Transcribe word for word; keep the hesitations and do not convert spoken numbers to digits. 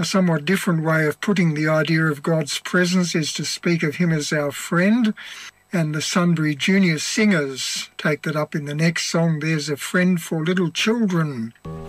A somewhat different way of putting the idea of God's presence is to speak of him as our friend, and the Sunbury Junior Singers take that up in the next song, There's a Friend for Little Children.